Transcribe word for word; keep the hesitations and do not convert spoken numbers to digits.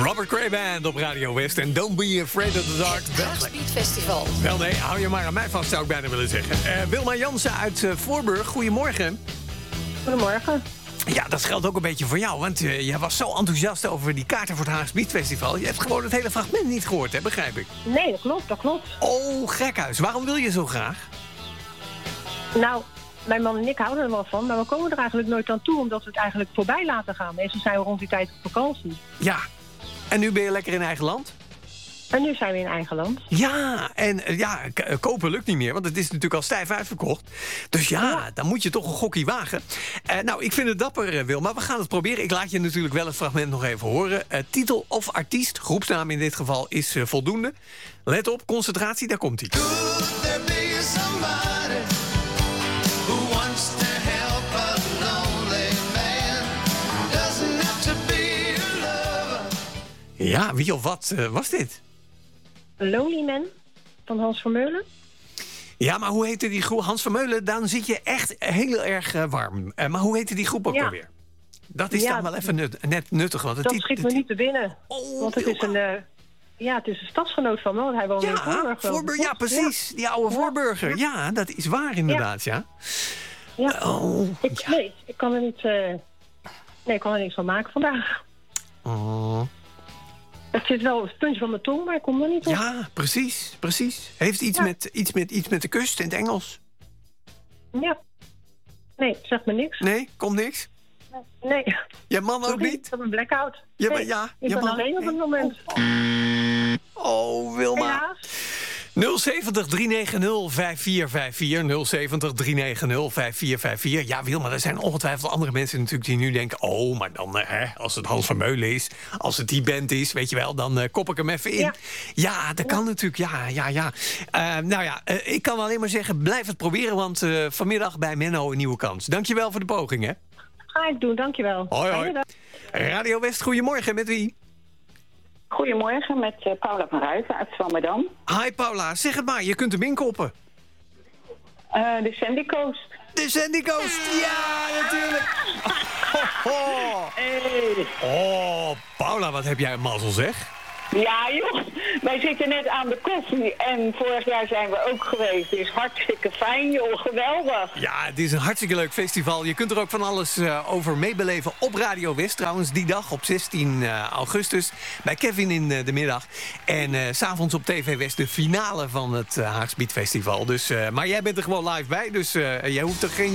Robert Cray Band op Radio West en Don't Be Afraid of the Dark. Het Haags Beat Festival. Wel nee, hou je maar aan mij vast, zou ik bijna willen zeggen. Uh, Wilma Jansen uit uh, Voorburg, goedemorgen. Goedemorgen. Ja, dat geldt ook een beetje voor jou, want uh, jij was zo enthousiast over die kaarten voor het Haags Beat Festival. Je hebt gewoon het hele fragment niet gehoord, hè, begrijp ik? Nee, dat klopt, dat klopt. Oh, gekhuis. Waarom wil je zo graag? Nou, mijn man en ik houden er wel van, maar we komen er eigenlijk nooit aan toe, omdat we het eigenlijk voorbij laten gaan. Meestal zijn we rond die tijd op vakantie. Ja, en nu ben je lekker in eigen land? En nu zijn we in eigen land. Ja, en uh, ja, k- uh, kopen lukt niet meer, want het is natuurlijk al stijf uitverkocht. Dus ja, ja. dan moet je toch een gokkie wagen. Uh, nou, ik vind het dapper, uh, Wilma. We gaan het proberen. Ik laat je natuurlijk wel het fragment nog even horen. Uh, titel of artiest, groepsnaam in dit geval, is uh, voldoende. Let op, concentratie, daar komt hij. Ja, wie of wat uh, was dit? Lonely Man van Hans Vermeulen. Ja, maar hoe heette die groep? Hans Vermeulen, dan zit je echt heel erg uh, warm. Uh, maar hoe heette die groep ook ja. alweer? Dat is ja, dan wel even nut, net nuttig. Want het dat type, schiet me het... niet te binnen. Oh, want het is een... Uh, ja, het is een stadsgenoot van me, want hij woont ja, in Voorburg. Voorburg, ja, precies. Ja. Die oude ja. Voorburger. Ja. ja, dat is waar inderdaad, ja. ja. ja. Oh, ik, ja. Nee, ik kan er niet... Uh, nee, ik kan er niks van maken vandaag. Oh. Het zit wel op het puntje van mijn tong, maar ik kom er niet op. Ja, precies, precies. Heeft iets, ja. met, iets, met, iets met de kust in het Engels? Ja. Nee, zeg me niks. Nee, komt niks? Nee. Je man ook niet? Ik heb een blackout. Ja, nee, maar ja, ik je ben man... alleen op het moment. Oh, Wilma. Helaas. nul zeventig, drie negen nul, vijf vier vijf vier. nul zeventig, drie negen nul, vijf vier vijf vier. Ja, Wilma, er zijn ongetwijfeld andere mensen natuurlijk die nu denken... oh, maar dan, uh, hè, als het Hans Vermeulen is, als het die band is, weet je wel... dan uh, kop ik hem even in. Ja, ja dat ja. kan natuurlijk, ja, ja, ja. Uh, nou ja, uh, ik kan alleen maar zeggen, blijf het proberen... want uh, vanmiddag bij Menno een nieuwe kans. Dankjewel voor de poging, hè. Ga ik doen, dankjewel. Hoi, hoi. Radio West, goedemorgen, met wie? Goedemorgen, met uh, Paula van Ruijven uit Zwammerdam. Hi Paula, zeg het maar, je kunt hem inkoppen. Uh, de Sandy Coast. De Sandy Coast, ja, natuurlijk. Oh, oh. Hey. oh, Paula, wat heb jij een mazzel, zeg. Ja, joh. Wij zitten net aan de koffie en vorig jaar zijn we ook geweest. Het is hartstikke fijn, joh. Geweldig. Ja, het is een hartstikke leuk festival. Je kunt er ook van alles uh, over meebeleven op Radio West. Trouwens, die dag op zestien augustus bij Kevin in uh, de middag. En uh, 's avonds op T V West de finale van het uh, Haags Beat Festival. Dus, uh, maar jij bent er gewoon live bij, dus uh, jij hoeft er geen...